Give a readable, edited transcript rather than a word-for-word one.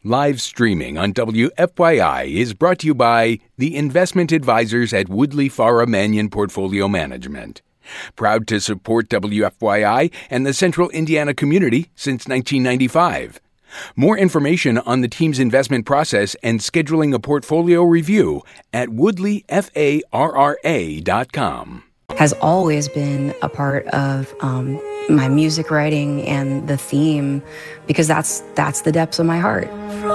Live streaming on WFYI is brought to you by the investment advisors at Woodley Farah Mannion Portfolio Management. Proud to support WFYI and the Central Indiana community since 1995. More information on the team's investment process and scheduling a portfolio review at woodleyfarra.com. Has always been a part of my music writing and the theme, because that's the depths of my heart.